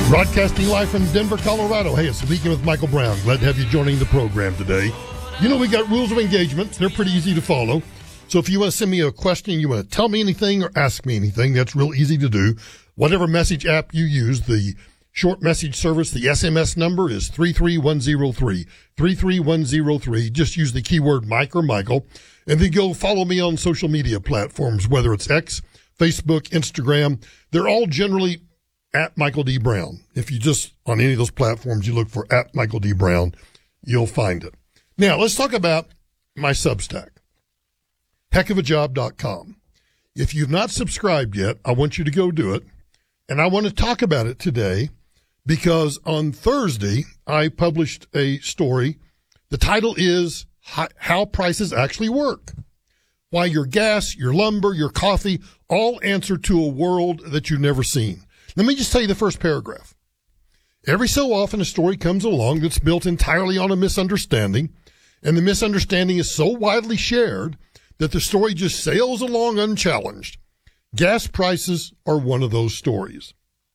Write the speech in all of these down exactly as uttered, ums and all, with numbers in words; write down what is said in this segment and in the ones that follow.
Broadcasting live from Denver, Colorado. Hey, it's the Weekend with Michael Brown. Glad to have you joining the program today. You know, we got rules of engagement. They're pretty easy to follow. So if you want to send me a question, you want to tell me anything or ask me anything, that's real easy to do. Whatever message app you use, the short message service, the S M S number is three three one zero three, three three one zero three. Just use the keyword Mike or Michael, and then go follow me on social media platforms, whether it's X, Facebook, Instagram. They're all generally at Michael D. Brown. If you just, on any of those platforms, you look for at Michael D. Brown, you'll find it. Now, let's talk about my Substack, heck of a job dot com. If you've not subscribed yet, I want you to go do it. And I want to talk about it today because on Thursday, I published a story. The title is How Prices Actually Work. Why your gas, your lumber, your coffee all answer to a world that you've never seen. Let me just tell you the first paragraph. Every so often a story comes along that's built entirely on a misunderstanding, and the misunderstanding is so widely shared that the story just sails along unchallenged. Gas prices are one of those stories.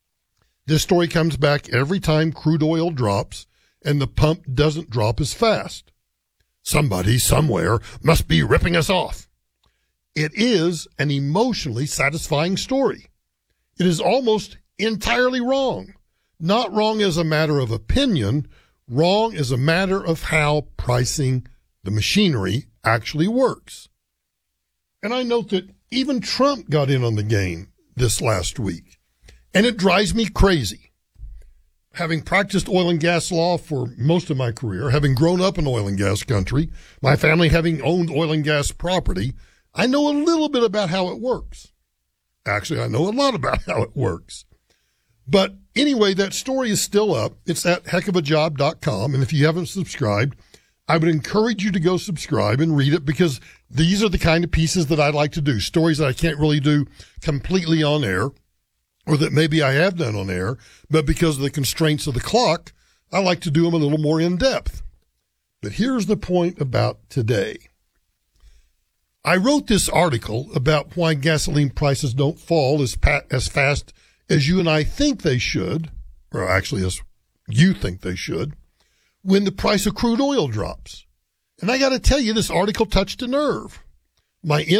This story comes back every time crude oil drops and the pump doesn't drop as fast. Somebody somewhere must be ripping us off. It is an emotionally satisfying story. It is almost entirely wrong. Not wrong as a matter of opinion, wrong as a matter of how pricing, the machinery, actually works. And I note that even Trump got in on the game this last week, and it drives me crazy. Having practiced oil and gas law for most of my career, having grown up in oil and gas country, my family having owned oil and gas property, I know a little bit about how it works. Actually, I know a lot about how it works. But anyway, that story is still up. It's at heck of a job dot com. And if you haven't subscribed, I would encourage you to go subscribe and read it because these are the kind of pieces that I like to do. Stories that I can't really do completely on air or that maybe I have done on air, but because of the constraints of the clock, I like to do them a little more in depth. But here's the point about today. I wrote this article about why gasoline prices don't fall as pa- as fast as you and I think they should, or actually as you think they should, when the price of crude oil drops. And I got to tell you, this article touched a nerve. My